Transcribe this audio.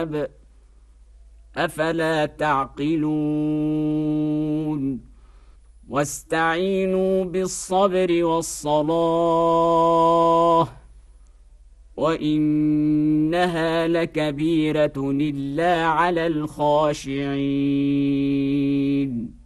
الكتاب أفلا تعقلون واستعينوا بالصبر والصلاة وإنها لكبيرة إلا على الخاشعين